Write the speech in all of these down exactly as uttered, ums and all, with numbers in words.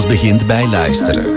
Alles begint bij luisteren.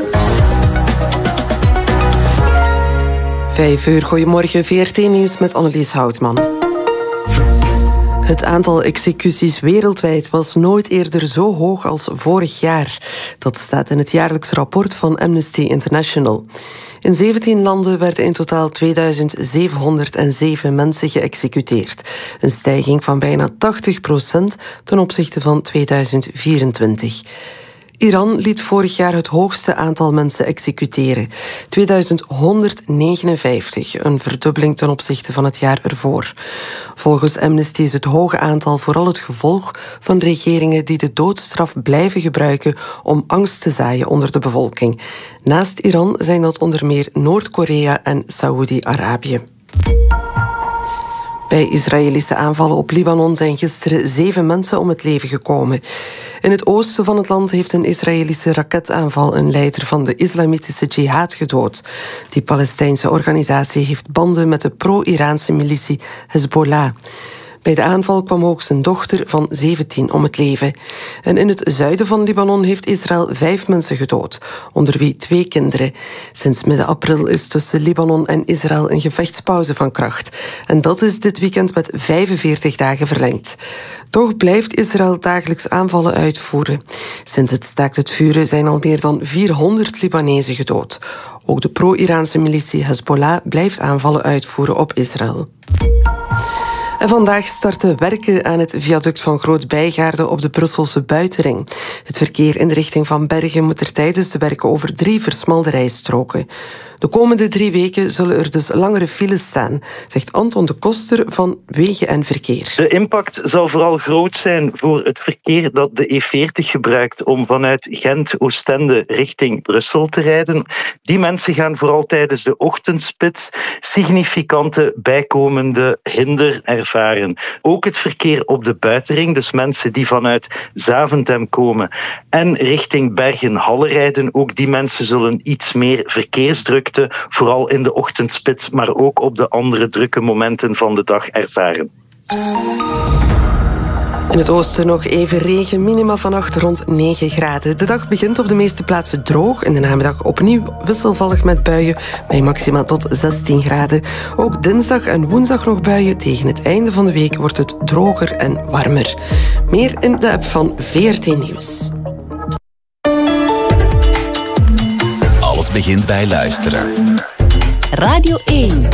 Vijf uur, goedemorgen, V R T-nieuws met Annelies Houtman. Het aantal executies wereldwijd was nooit eerder zo hoog als vorig jaar. Dat staat in het jaarlijks rapport van Amnesty International. In zeventien landen werden in totaal tweeduizend zevenhonderdzeven mensen geëxecuteerd. Een stijging van bijna tachtig procent ten opzichte van tweeduizend vierentwintig. Iran liet vorig jaar het hoogste aantal mensen executeren. tweeduizend honderdnegenenvijftig, een verdubbeling ten opzichte van het jaar ervoor. Volgens Amnesty is het hoge aantal vooral het gevolg van regeringen die de doodstraf blijven gebruiken om angst te zaaien onder de bevolking. Naast Iran zijn dat onder meer Noord-Korea en Saoedi-Arabië. Bij Israëlische aanvallen op Libanon zijn gisteren zeven mensen om het leven gekomen. In het oosten van het land heeft een Israëlische raketaanval een leider van de islamitische jihad gedood. Die Palestijnse organisatie heeft banden met de pro-Iraanse militie Hezbollah. Bij de aanval kwam ook zijn dochter van zeventien om het leven. En in het zuiden van Libanon heeft Israël vijf mensen gedood, onder wie twee kinderen. Sinds midden april is tussen Libanon en Israël een gevechtspauze van kracht. En dat is dit weekend met vijfenveertig dagen verlengd. Toch blijft Israël dagelijks aanvallen uitvoeren. Sinds het staakt het vuren zijn al meer dan vierhonderd Libanezen gedood. Ook de pro-Iraanse militie Hezbollah blijft aanvallen uitvoeren op Israël. En vandaag starten werken aan het viaduct van Groot-Bijgaarde op de Brusselse Buitenring. Het verkeer in de richting van Bergen moet er tijdens de werken over drie versmalde rijstroken. De komende drie weken zullen er dus langere files staan, zegt Anton de Koster van Wegen en Verkeer. De impact zal vooral groot zijn voor het verkeer dat de E veertig gebruikt om vanuit Gent, Oostende richting Brussel te rijden. Die mensen gaan vooral tijdens de ochtendspits significante bijkomende hinder ervaren. Ook het verkeer op de Buitenring, dus mensen die vanuit Zaventem komen en richting Bergen-Halle rijden, ook die mensen zullen iets meer verkeersdruk, vooral in de ochtendspits, maar ook op de andere drukke momenten van de dag ervaren. In het oosten nog even regen, minima vannacht rond negen graden. De dag begint op de meeste plaatsen droog. In de namiddag opnieuw wisselvallig met buien, bij maxima tot zestien graden. Ook dinsdag en woensdag nog buien. Tegen het einde van de week wordt het droger en warmer. Meer in de app van V R T Nieuws. Alles begint bij luisteren. Radio één.